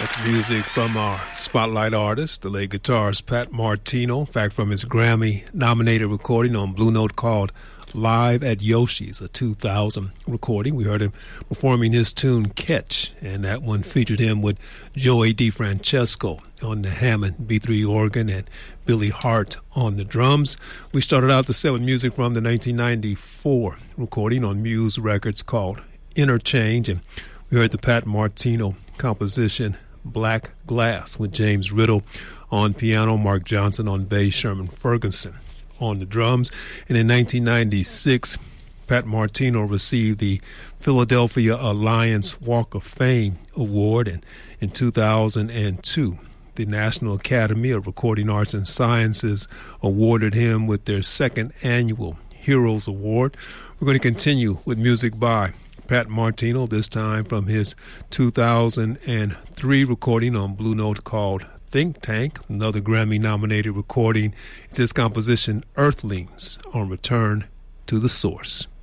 That's music from our spotlight artist, the late guitarist Pat Martino. In fact, from his Grammy-nominated recording on Blue Note called Live at Yoshi's, a 2000 recording. We heard him performing his tune Catch, and that one featured him with Joey DeFrancesco on the Hammond B3 organ and Billy Hart on the drums. We started out the set with music from the 1994 recording on Muse Records called Interchange, and we heard the Pat Martino composition Black Glass with James Riddle on piano, Mark Johnson on bass, Sherman Ferguson on the drums. And in 1996, Pat Martino received the Philadelphia Alliance Walk of Fame Award, and in 2002, the National Academy of Recording Arts and Sciences awarded him with their second annual Heroes Award. We're going to continue with music by Pat Martino, this time from his 2003 recording on Blue Note called Think Tank, another Grammy-nominated recording. It's his composition Earthlings on Return to the Source.